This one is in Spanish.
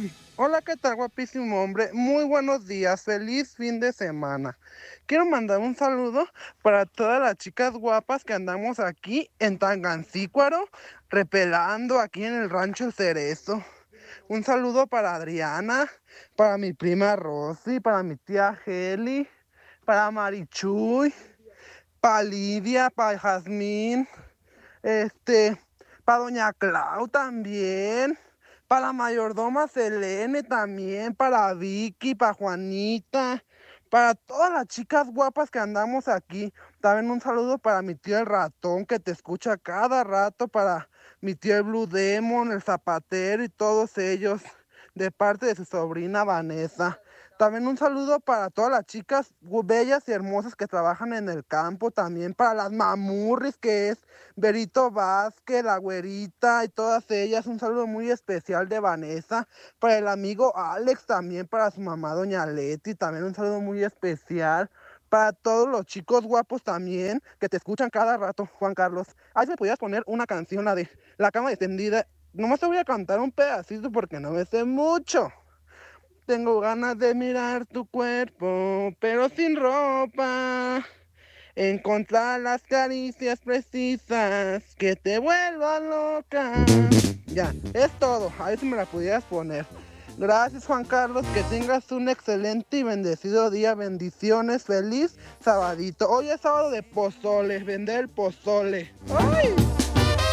Hola, ¿qué tal, guapísimo hombre? Muy buenos días, feliz fin de semana. Quiero mandar un saludo para todas las chicas guapas que andamos aquí en Tangancícuaro, repelando aquí en el rancho El Cerezo. Un saludo para Adriana, para mi prima Rosy, para mi tía Heli, para Marichuy, para Lidia, para Jazmín, este, para Doña Clau también, para la mayordoma Selene también, para Vicky, para Juanita, para todas las chicas guapas que andamos aquí. También un saludo para mi tío el ratón que te escucha cada rato, para mi tío el Blue Demon, el zapatero y todos ellos, de parte de su sobrina Vanessa. También un saludo para todas las chicas bellas y hermosas que trabajan en el campo, también para las mamurris que es Berito Vázquez, la güerita y todas ellas. Un saludo muy especial de Vanessa. Para el amigo Alex, también para su mamá Doña Leti, también un saludo muy especial. Para todos los chicos guapos también que te escuchan cada rato, Juan Carlos. Ay, si me pudieras poner una canción, la de La cama extendida. Nomás te voy a cantar un pedacito porque no me sé mucho. Tengo ganas de mirar tu cuerpo, pero sin ropa. Encontrar las caricias precisas que te vuelvan loca. Ya, es todo. A ver si me la pudieras poner. Gracias, Juan Carlos. Que tengas un excelente y bendecido día. Bendiciones. Feliz sabadito. Hoy es sábado de pozole. Vender el pozole. ¡Ay!